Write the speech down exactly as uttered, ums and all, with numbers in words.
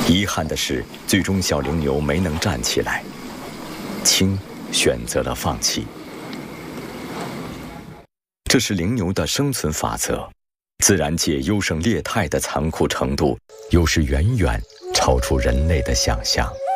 遗憾的是，最终小羚牛没能站起来，青选择了放弃。这是羚牛的生存法则。自然界优胜劣汰的残酷程度，有时远远超出人类的想象。